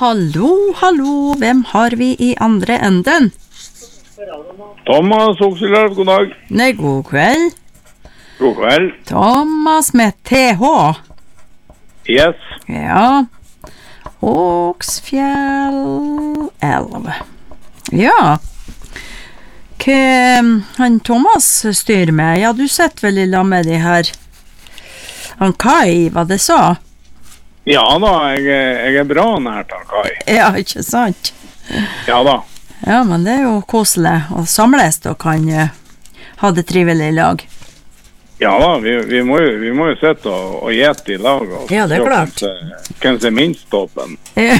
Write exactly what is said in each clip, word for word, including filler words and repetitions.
hallo, hallo, hvem har vi i andre enden? Thomas Okseløv, god dag. Nei, god kveld. God kveld. Thomas med T H. Yes. Ja. Åksfjell elv. Ja. Hva han Thomas styrer med? Ja, du sitter vel i lag med de her han Kai, hva det sa? Ja da, jeg, jeg er bra nært han Kai. Ja, ikke sant? Ja da. Ja, men det er jo koselig å samles og kan uh, ha det trivelig i lag. Ja da, vi, vi, må, jo, vi må jo sitte og, og gjette i lag. Og ja, det er klart. Hvem som er minst åpen.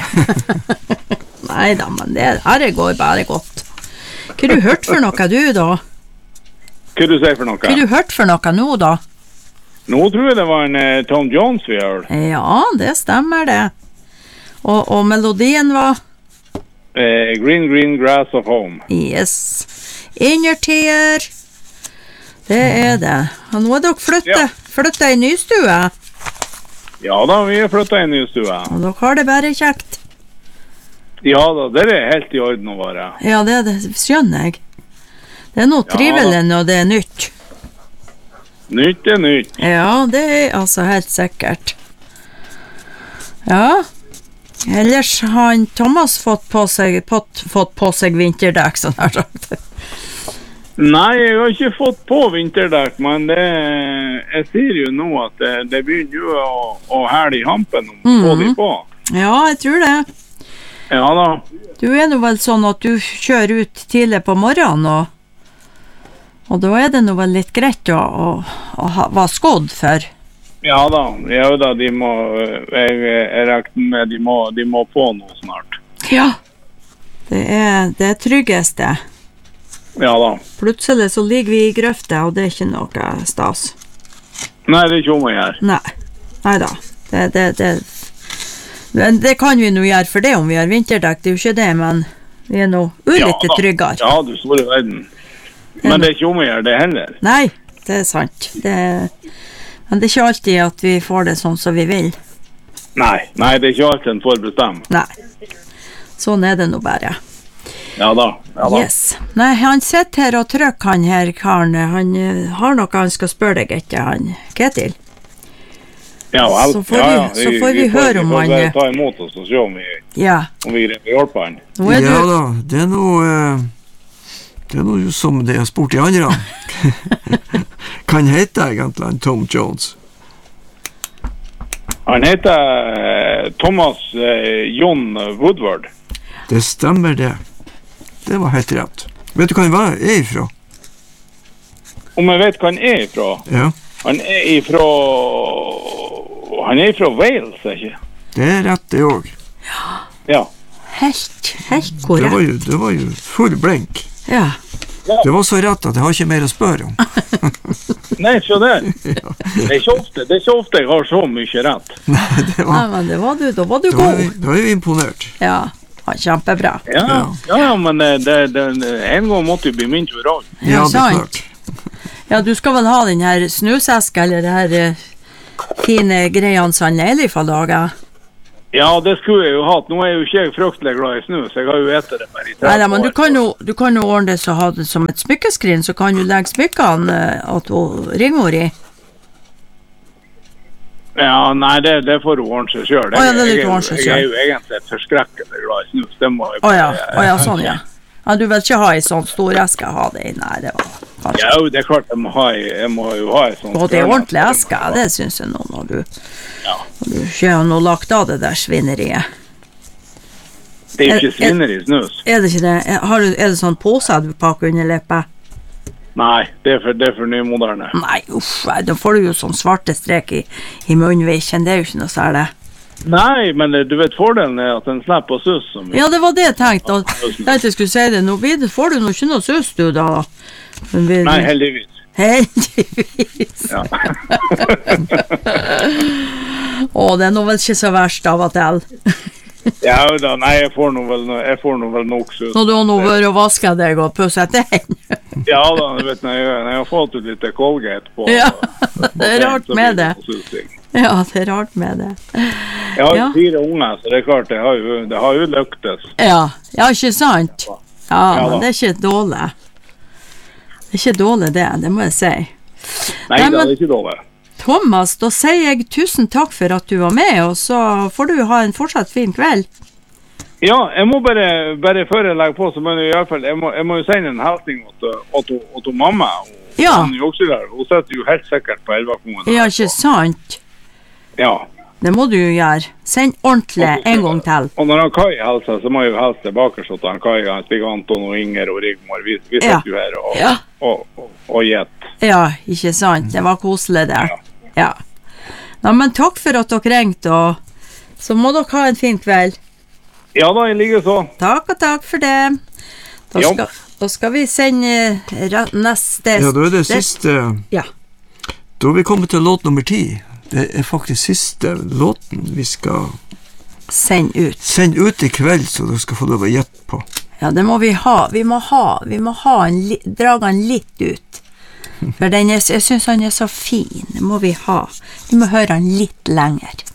Nei da, men det her går bare godt. Hva har du hørt for noe du da? Hva du sier for noe? Hva har du hørt for noe nå da? Nå tror jeg det var en uh, Tom Jones vi hører. Ja, det stemmer det. Og, og melodien var? Uh, green, green grass of home. Yes. Innertier. Det er det. Og nå er dere flyttet, ja. flyttet i nystue. Ja da, vi er flyttet i nystue. Og dere har det bare kjekt. Ja da, det er helt i orden å være. Ja, det, det skjønner jeg. Det er noe ja, trivelig når det er nytt. Nytt er nytt. Ja, det er altså helt sikkert. Ja. Ellers har han Thomas fått på seg, fått, fått på seg vinterdekk, sånn her sagt. Nei, jeg har ikke fått på vinterdekk, men det, jeg sier jo nå at det, det begynner jo å, å hæle i hampen om mm. få de på. Ja, jeg tror det. Ja da. Du er nå vel sånn at du kjører ut tidlig på morgenen, og Og da er det nå vel litt greit å, å, å ha, være skodd for? Ja da, ja da, de må, jeg, jeg regner med de må, de må på noe snart. Ja, det er det tryggeste. Ja da. Plutselig så ligger vi i grøfte, og det er ikke noe stas. Nei, det er ikke om å gjøre. Nei, nei da. Det, det, det, det, det kan vi nå gjøre for det om vi har vinterdekk, det er jo ikke det, men vi er nå ulitt ja, tryggere. Ja, du står i verden. Men det er ikke om å gjøre det heller. Nei, det er sant. Det, men det er ikke alltid at vi får det sånn som vi vil. Nei, nei, det er ikke alltid en får bestemme. Nei, sånn er det nå bare. Ja da, ja da. Yes. Nei, han sitter her og trykker han her, Karen. Han uh, har noe han skal spørre deg etter, han Ketil. Ja, vel. Så får ja, vi, ja. Så får vi, vi høre om han... Vi får ta imot oss og se om vi, ja. om vi greier å hjelpe han. Ja da, det er noe... Uh... Det er noe som det er spurt i andre. Kan hete egentlig han Tom Jones? Han heter Thomas eh, John Woodward. Det stemmer det. Det var helt rett. Vet du hva han er ifra? Om jeg vet hva han er ifra? Ja. Han er ifra... Han er ifra Wales, ikke? Det er rett det også. Ja. Ja. Helt, helt korrekt. Det var jo, det var jo full blenk. Ja. Det var så rett at jeg har ikke mer å spørre om. Nei, så det. Ja. Det er ikke ofte, det er ikke ofte jeg har så mye rett. Nei, det var... Nei, men det var du, da var du da god. Var vi, da er vi imponert. Ja, kjempebra. Ja, ja. ja men det, det, en gang måtte jo bli min tur også. Ja, det er klart. Ja, du skal vel ha den her snuseska, eller det her uh, fine greiene som han Leif har laget? Ja, det skulle jeg jo hatt. Nå er jo ikke jeg fryktelig glad i snus. Jeg har jo etter det bare i tretti år. Nei, men du kan jo, du kan jo ordne det så ha det som et smykkeskrin, så kan du legge smykkene uh, at hun ringer i. Ja, nei, det, det får hun ordne seg selv. Å ja, det er litt ordne seg selv. Jeg er jo egentlig forskrekkelig glad i snus. Det må jeg bare... Å ja, å ja, sånn ja. Ja, du vil ikke ha i sånn stor eske ha det i? Nei, det var kanskje... Ja, det er klart jeg må, ha i, jeg må jo ha i sånn... Og det er ordentlig eske, det synes jeg nå når du... Ja. Du ikke har noe lagt av det der svineriet. Det er jo ikke svineri i snus. Er det ikke det? Har du, er det sånn pose du pakker under leppet? Nei, det er for, det er for nymoderne. Nei, uff, da får du jo sånn svarte strek i, i munnviken. Det er jo ikke noe særlig. Nei, men du vet fordelen er at den slipper å sus så mye. Ja, det var det jeg tenkte. Og jeg tenkte jeg skulle si det. Nå får du nå ikke noe sus du da. Vi, Nei, heldigvis. Heldigvis. Ja. Å, det er nå vel ikke så verst av og til. Ja da, nei, jeg får nå vel, jeg får nå vel nok sus. Når du har nå vært og vasket deg og pusset den. Ja da, du vet, når jeg, når jeg har fått ut litt Colgate på... Ja, det er rart med det. Ja, det er rart med det. Jeg har Ja. jo fire unger, så det er klart, det har jo, det har jo lyktes. Ja, ja, ikke sant? Ja, Ja, men da. det er ikke dårlig. Det er ikke dårlig det, det må jeg si. Nei, Nei, det men- er ikke dårlig. Thomas, da sier jeg tusen takk for at du var med, og så får du ha en fortsatt fin kveld. Ja, jeg må bare, bare før jeg legger på, så må jeg, i hvert fall, jeg, må, jeg må jo sende en hilsning til, til, til mamma. Og, Ja. Hun, er jo også der. Hun sitter jo helt sikkert på Elvakongen. Ja, ikke sant? Ja. Det må du jo gjøre. Send ordentlig en gang til. Og når han Kai hilser, så må jeg jo hilse tilbake så til han Kai, han Stig Anton og Inger og Rigmor. Vi, vi Ja. sitter jo her og, Ja. og, og, og gjett. Ja, ikke sant? Det var koselig det. Ja. Nei, men takk for at dere ringte, og så må dere ha en fin kveld. Ja da, jeg ligger så. Takk og takk for det. Da Ja. skal, da skal vi sende ra- neste... Ja, da er det siste. Ja. Da er vi kommet til låt nummer ti. Det er faktisk siste låten vi skal Send ut. sende ut i kveld, så dere skal få lov å gjette på. Ja, det må vi ha. Vi må ha, vi må ha en li, dra den litt ut. For den er, jeg synes han er så fin. Det må vi ha. Vi må høre han litt lenger.